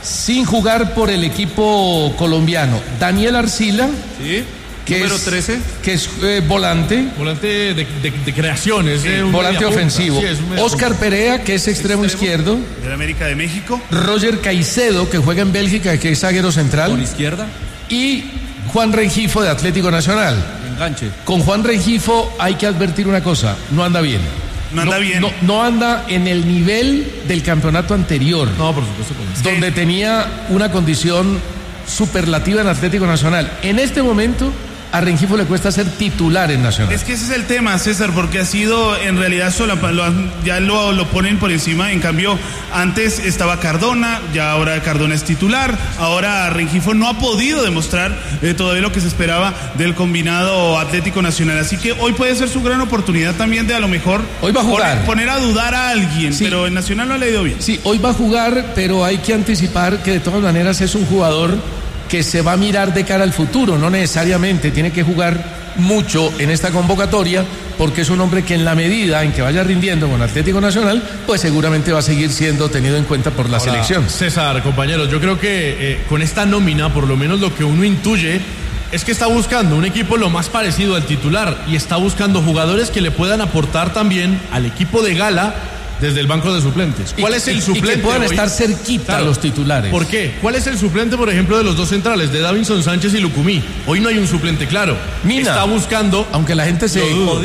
sin jugar por el equipo colombiano. Daniel Arcila, sí, que número es 13, que es volante de creaciones, sí, volante ofensivo. Sí, Oscar Perea, que es extremo izquierdo, del América de México. Roger Caicedo, que juega en Bélgica, que es zaguero central, por izquierda, y Juan Rengifo, de Atlético Nacional. Enganche. Con Juan Rengifo hay que advertir una cosa: no anda bien. No anda en el nivel del campeonato anterior. No, por supuesto. Donde tenía una condición superlativa en Atlético Nacional. En este momento a Rengifo le cuesta ser titular en Nacional. Es que ese es el tema, César, porque ha sido en realidad ya lo ponen por encima. En cambio, antes estaba Cardona, ya ahora Cardona es titular. Ahora Rengifo no ha podido demostrar todavía lo que se esperaba del combinado Atlético Nacional. Así que hoy puede ser su gran oportunidad también de a lo mejor hoy va a jugar. Poner a dudar a alguien, sí. Pero en Nacional no le ha ido bien. Sí, hoy va a jugar, pero hay que anticipar que de todas maneras es un jugador que se va a mirar de cara al futuro, no necesariamente tiene que jugar mucho en esta convocatoria, porque es un hombre que en la medida en que vaya rindiendo con Atlético Nacional, pues seguramente va a seguir siendo tenido en cuenta por la selección. César, compañeros, yo creo que con esta nómina, por lo menos lo que uno intuye es que está buscando un equipo lo más parecido al titular y está buscando jugadores que le puedan aportar también al equipo de gala desde el banco de suplentes. ¿Cuál es el suplente? Y que puedan estar cerquita los titulares. ¿Por qué? ¿Cuál es el suplente, por ejemplo, de los dos centrales, de Davinson Sánchez y Lucumí? Hoy no hay un suplente claro. Mina. Está buscando, aunque la gente se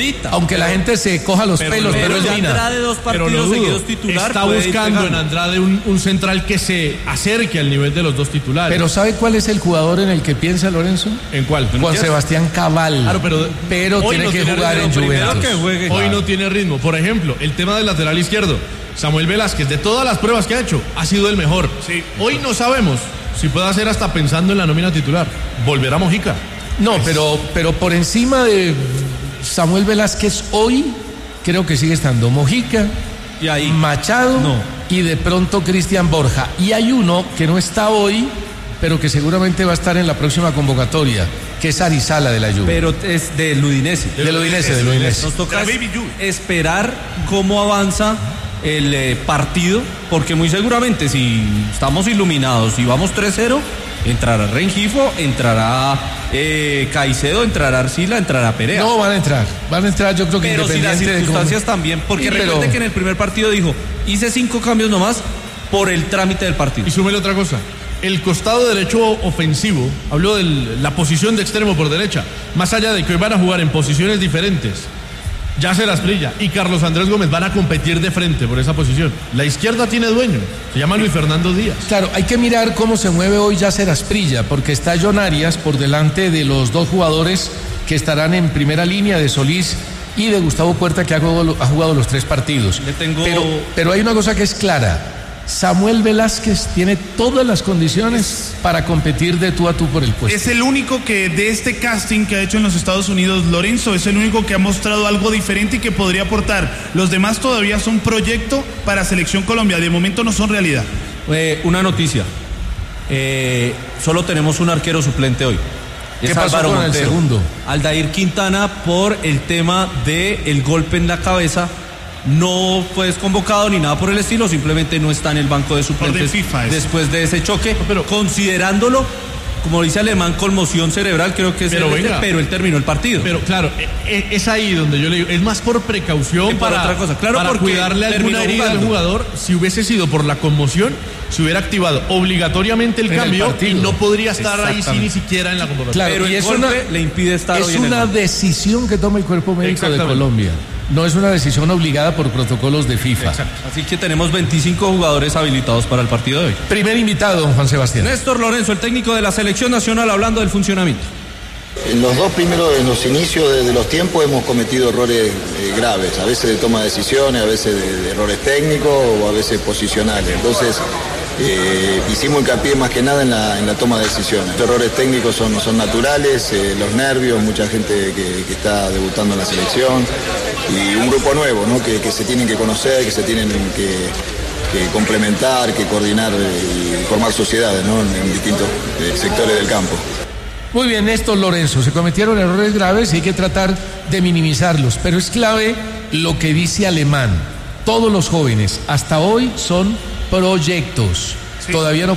la gente se coja los pelos, pero es Mina. Andrade 2 partidos seguidos titular. Está buscando en Andrade un central que se acerque al nivel de los dos titulares. Pero ¿sabe cuál es el jugador en el que piensa Lorenzo? ¿En cuál? Juan Sebastián Cabal. Claro, pero tiene no que jugar en Juventus. Hoy no tiene ritmo. Por ejemplo, el tema del lateral izquierdo. Samuel Velázquez, de todas las pruebas que ha hecho, ha sido el mejor. Sí. Hoy no sabemos si puede hacer hasta pensando en la nómina titular. ¿Volverá Mojica? No, pero por encima de Samuel Velázquez hoy, creo que sigue estando Mojica, y ahí Machado y de pronto Cristian Borja. Y hay uno que no está hoy, pero que seguramente va a estar en la próxima convocatoria, que es Arizala de la Juve. Pero es del Udinese. Del Udinese. Nos toca esperar cómo avanza el partido, porque muy seguramente si estamos iluminados y vamos 3-0, entrará Rengifo, entrará Caicedo, entrará Arcila, entrará Perea. No, van a entrar yo creo que pero si las circunstancias también, porque recuerde que en el primer partido dijo, hice 5 cambios nomás por el trámite del partido. Y súmele otra cosa. El costado derecho ofensivo, habló de la posición de extremo por derecha, más allá de que hoy van a jugar en posiciones diferentes, Yasser Asprilla y Carlos Andrés Gómez van a competir de frente por esa posición. La izquierda tiene dueño, se llama Luis Fernando Díaz. Claro, hay que mirar cómo se mueve hoy Yasser Asprilla, porque está John Arias por delante de los dos jugadores que estarán en primera línea, de Solís y de Gustavo Puerta, que ha jugado los 3 partidos. Pero hay una cosa que es clara. Samuel Velázquez tiene todas las condiciones para competir de tú a tú por el puesto. Es el único que de este casting que ha hecho en los Estados Unidos Lorenzo, es el único que ha mostrado algo diferente y que podría aportar. Los demás todavía son proyecto para Selección Colombia, de momento no son realidad. Una noticia, solo tenemos un arquero suplente hoy. ¿Qué pasó con el segundo? Aldair Quintana, por el tema del golpe en la cabeza. No fue desconvocado ni nada por el estilo, simplemente no está en el banco de suplentes después de ese choque, pero considerándolo, como dice Alemán, conmoción cerebral, creo que es pero él terminó el partido. Pero claro, es ahí donde yo le digo, es más por precaución, para otra cosa, claro, para cuidarle alguna herida al jugador. Si hubiese sido por la conmoción, se hubiera activado obligatoriamente el cambio y no podría estar ahí ni siquiera en la convocatoria. Claro, pero y el golpe le impide estar hoy en el banco. Es una decisión que toma el cuerpo médico de Colombia. No es una decisión obligada por protocolos de FIFA. Exacto. Así que tenemos 25 jugadores habilitados para el partido de hoy. Primer invitado, don Juan Sebastián. Néstor Lorenzo, el técnico de la Selección Nacional, hablando del funcionamiento. En los dos primeros, en los inicios de los tiempos hemos cometido errores graves, a veces de toma de decisiones, a veces de errores técnicos o a veces posicionales. Entonces hicimos hincapié más que nada en la toma de decisiones. Los errores técnicos son naturales, los nervios, mucha gente que está debutando en la selección y un grupo nuevo, ¿no? que se tienen que conocer, que se tienen que complementar, que coordinar y formar sociedades, ¿no? en distintos sectores del campo. Muy bien, Néstor Lorenzo, se cometieron errores graves y hay que tratar de minimizarlos, pero es clave lo que dice Alemán. Todos los jóvenes hasta hoy son proyectos. Sí. Todavía no